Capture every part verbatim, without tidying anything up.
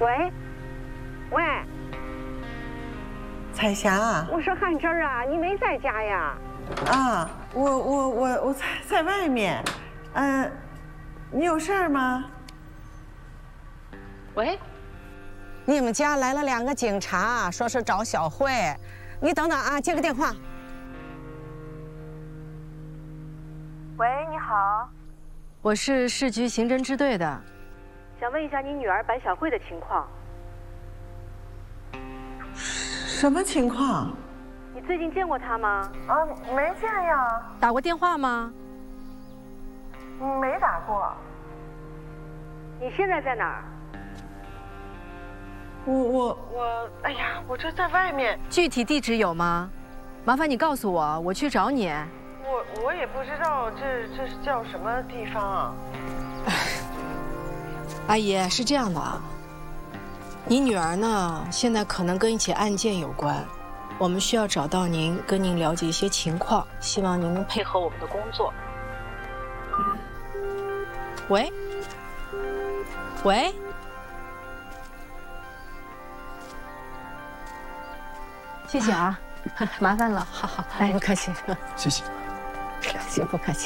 喂，喂， 彩霞， 我是汉芝儿啊，你没在家呀？ 啊，我我我我在在外面，嗯、呃，你有事儿吗？ 喂，你们家来了两个警察，说是找小慧，你等等啊，接个电话。 喂，你好， 我是市局刑侦支队的， 想问一下你女儿白小慧的情况。 什么情况？ 你最近见过她吗？ 啊，没见呀。 打过电话吗？ 没打过。 你现在在哪儿？ 我我我，哎呀，我这在外面。 具体地址有吗？麻烦你告诉我，我去找你。 我我也不知道这这是叫什么地方啊。 阿姨，是这样的啊，你女儿呢，现在可能跟一起案件有关，我们需要找到您，跟您了解一些情况，希望您能配合我们的工作。喂，喂。谢谢啊，麻烦了。好好，哎，不客气。 谢谢。 不客气，不客气。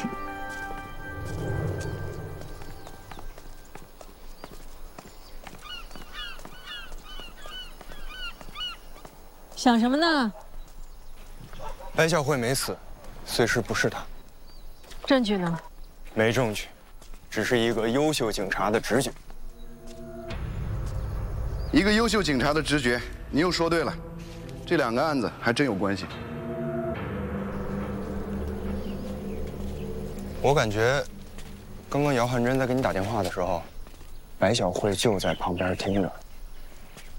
想什么呢？ 白小慧没死，碎尸不是她。 证据呢？ 没证据，只是一个优秀警察的直觉。 一个优秀警察的直觉，你又说对了。这两个案子还真有关系。 我感觉，刚刚姚汉珍在给你打电话的时候，白小慧就在旁边听着。